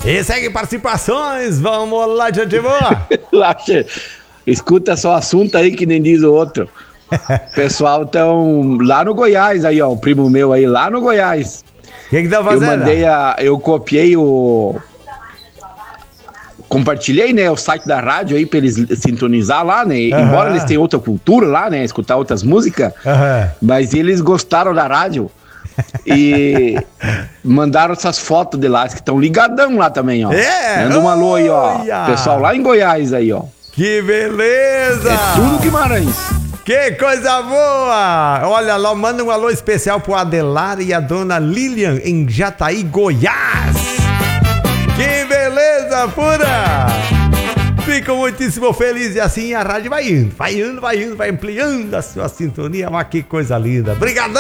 E segue participações, vamos lá, gente boa. Escuta só assunto aí que nem diz o outro. O pessoal tão lá no Goiás aí, ó, o primo meu aí lá no Goiás. O que tá fazendo? Eu copiei compartilhei, né, o site da rádio aí pra eles sintonizar lá, né? Embora eles tenham outra cultura lá, né? Escutar outras músicas, mas eles gostaram da rádio e mandaram essas fotos de lá, que estão ligadão lá também, ó. Manda um alô aí, ó. Pessoal lá em Goiás aí, ó. Que beleza! É tudo Guimarães. Que coisa boa! Olha lá, manda um alô especial pro Adelar e a dona Lilian em Jataí, Goiás. Que beleza pura! Fico muitíssimo feliz e assim a rádio vai indo, vai ampliando a sua sintonia. Mas que coisa linda. Obrigadão!